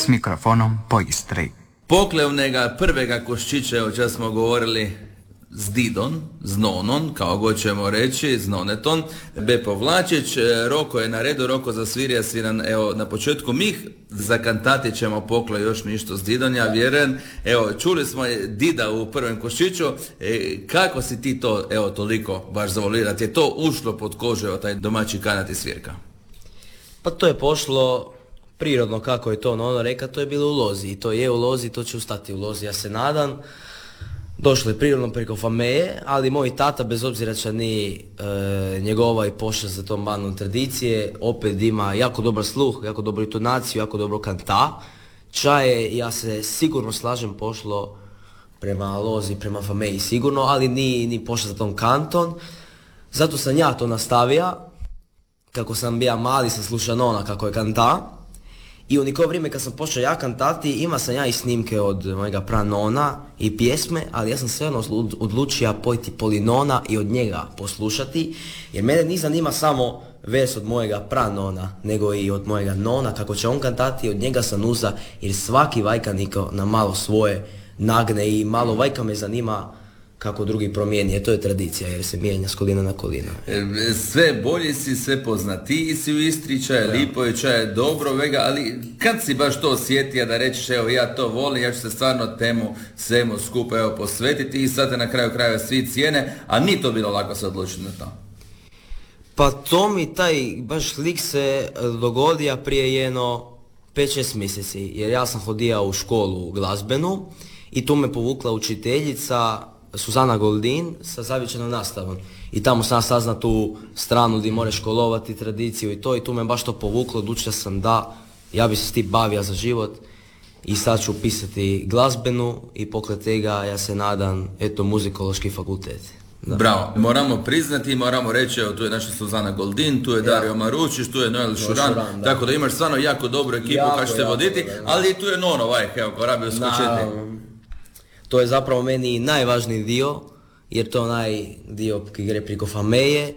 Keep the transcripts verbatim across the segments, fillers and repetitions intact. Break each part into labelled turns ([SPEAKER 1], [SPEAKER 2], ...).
[SPEAKER 1] mikrofonom po Istri.
[SPEAKER 2] Poklevnega prvega koščiča, o čem smo govorili, z Didon, z Nonon, kao god ćemo reći, z Noneton, Bepo Vlačić, Roko je na redu, Roko zasvirja si nam, evo, na početku mih, za kantati ćemo poklo još ništo z Didon, ja vjerujem, evo, čuli smo Dida u prvom koščiću, e, kako si ti to, evo, toliko baš zavolirati, je to ušlo pod kožu, taj domaći kanat i svirka?
[SPEAKER 3] Pa to je pošlo prirodno, kako je to ono reka, to je bilo u lozi, i to je u lozi, to će ustati u lozi, ja se nadam. Došlo je prirodno preko Fameje, ali moj tata, bez obzira što ni e, njegova i pošast za tom bandom tradicije, opet ima jako dobar sluh, jako dobru intonaciju, jako dobro kanta. Čaje, ja se sigurno slažem, pošlo prema lozi, prema Fameji sigurno, ali ni, ni pošast za tom kanton. Zato sam ja to nastavio, kako sam bio mali, sam slušao Nona kako je kanta. I u niko vrijeme kad sam počeo ja kantati, ima sam ja i snimke od mojega pranona i pjesme, ali ja sam sve ono odlučio pojti Polinona i od njega poslušati, jer mene ni zanima samo vers od mojega pranona, nego i od mojega nona, kako će on kantati, od njega sam uza, jer svaki vajka niko na malo svoje nagne i malo vajka me zanima kako drugi promijeni, jer to je tradicija, jer se mijenja s kolina na kolina.
[SPEAKER 2] Sve bolji si, sve poznatiji si u Istri, čaje ja. Lipo je, čaje dobro, vega, ali kad si baš to osjetio da rećeš, evo ja to volim, ja ću se stvarno temu svemu skupa evo posvetiti i sad te na kraju krajeva svi cijene, a ni to bilo lako se odlučiti na to.
[SPEAKER 3] Pa to mi taj baš lik se dogodio prije jedno pet šest mjeseci, jer ja sam hodio u školu glazbenu i tu me povukla učiteljica Suzana Goldin sa zavičanom nastavom. I tamo sam saznao tu stranu gdje moraš školovati tradiciju i to, i tu me baš to povuklo, odlučio sam da ja bi se s tim bavio za život i sad ću upisati glazbenu i pokraj tega ja se nadam, eto, muzikološki fakultet. Da.
[SPEAKER 2] Bravo, moramo priznati, moramo reći, evo tu je naša Suzana Goldin, tu je Dario ja. Maručić, tu je Noel Šuran, Šuran da. Tako da imaš stvarno jako dobru ekipu kako ćete voditi, da, ali tu je Nono Vajk, evo, ko rabi uskočiti.
[SPEAKER 3] To je zapravo meni najvažniji dio, jer to je onaj dio koji gre preko Fameje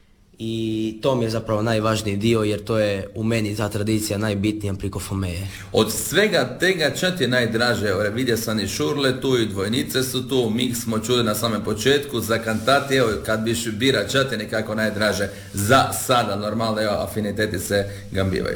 [SPEAKER 3] i to mi je zapravo najvažniji dio, jer to je u meni ta tradicija najbitnija preko Fameje.
[SPEAKER 2] Od svega tega čat je najdraže, evo vidio sam i Šurle tu i dvojnice su tu, mi smo čuli na samom početku, za kantati, evo kad biš bira čat je nekako najdraže za sada, normalno evo afiniteti se gambivaju.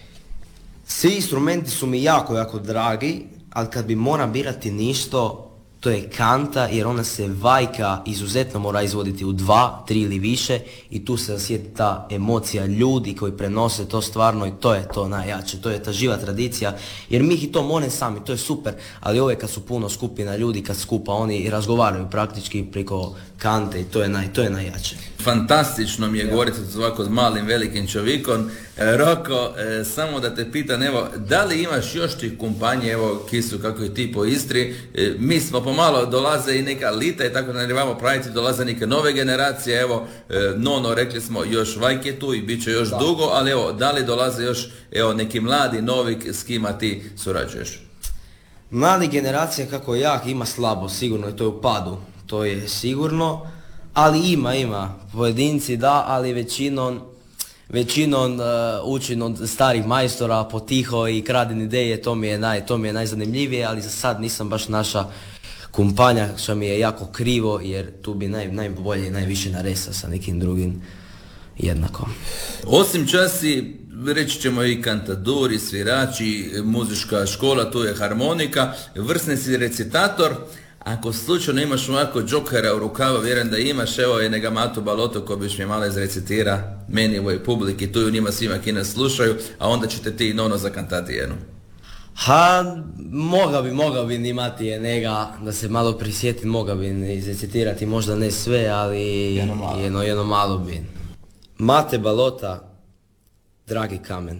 [SPEAKER 3] Svi instrumenti su mi jako, jako dragi, ali kad bi mora birati ništo, to je kanta, jer ona se vajka izuzetno mora izvoditi u dva, tri ili više i tu se osjeti ta emocija ljudi koji prenose to stvarno i to je to najjače, to je ta živa tradicija, jer mi i to monem sami, to je super, ali ove kad su puno skupina ljudi, kad skupa oni razgovaraju praktički preko kante i to je, naj, to je najjače.
[SPEAKER 2] Fantastično mi je ja. govoriti s ovako malim velikim čovjekom. Roko, e, samo da te pitam, evo, da li imaš još tih kumpanje, evo, Kisu, kako je ti po Istri, e, mi smo pomalo, dolaze i neka lita i tako da ne trebamo praviti, dolaze neke nove generacije, evo, e, Nono, rekli smo, još Vajk je tu i bit će još da. dugo, ali evo, da li dolaze još, evo, neki mladi, novi, s kima ti surađuješ?
[SPEAKER 3] Mladi generacija kako ja ima slabo, sigurno je to u padu, to je sigurno, ali ima, ima, pojedinci da, ali većinom, većinom uh, učin od starih majstora potiho i kraden ideje, to mi je, naj, to mi je najzanimljivije, ali za sad nisam baš naša kumpanja, što mi je jako krivo, jer tu bi naj, najbolje i najviše naresa sa nekim drugim jednako.
[SPEAKER 2] Osim časi, reći ćemo i kantadori, svirači, muzička škola, tu je harmonika, vrsni si recitator. Ako slučajno imaš ovako džokera u rukava, vjerujem da imaš, evo je nega Matu Baloto ko biš mi malo izrecitira meni u ovoj publiki, tu i u njima svima ki nas slušaju, a onda ćete ti i Nono zakantati jednu.
[SPEAKER 3] Ha, mogao bi, mogao bi imati je nega, da se malo prisjetim, mogao bi izrecitirati, možda ne sve, ali jedno malo, jedno, jedno malo bi. Mate Balota, dragi kamen,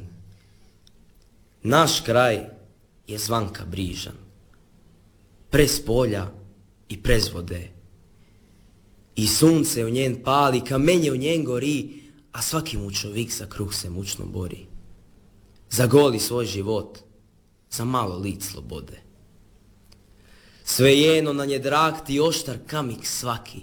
[SPEAKER 3] naš kraj je zvanka brižan, prez polja i prez vode. I sunce u njen pali, kamenje u njen gori, a svaki mučovik za kruh se mučno bori. Zagoli svoj život, za malo lic slobode. Svejedno na nje drag ti oštar kamik svaki.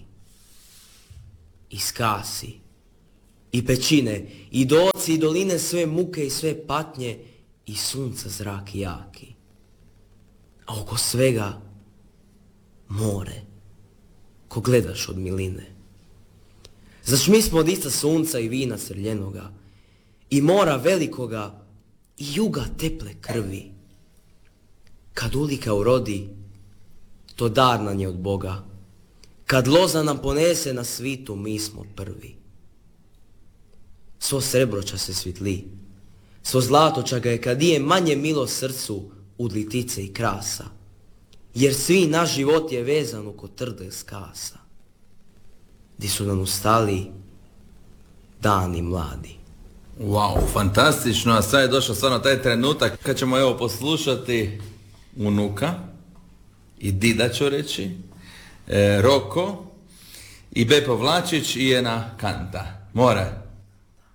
[SPEAKER 3] I skasi, i pećine, i doci, i doline, sve muke i sve patnje, i sunca zrak jaki, a oko svega more, ko gledaš od miline. Zaš mi smo od ista sunca i vina crljenoga, i mora velikoga, i juga teple krvi. Kad ulika urodi, to dar nam je od Boga. Kad loza nam ponese na svitu, mi smo prvi. Svo srebro ča se svitli, svo zlato ča ga je kad je manje milo srcu ud litice i krasa. Jer svi naš život je vezan oko trde skasa. Di su nam ustali dani mladi.
[SPEAKER 2] Wow, fantastično, a sad je došao stvarno taj trenutak kad ćemo evo poslušati unuka i dida ću reći, e, Roko i Bepo Vlačić i jedna kanta. Mora.